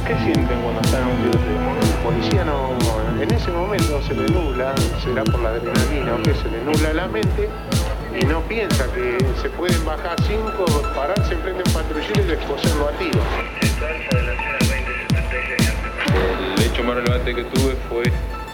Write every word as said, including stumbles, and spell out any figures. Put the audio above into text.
¿Qué sienten cuando están en un tiroteo? El policía no, en ese momento se le nubla, será por la adrenalina o qué, se le nubla la mente y no piensa que se pueden bajar cinco, pararse enfrente de un patrullero y descoserlo a tiro. El hecho más relevante que tuve fue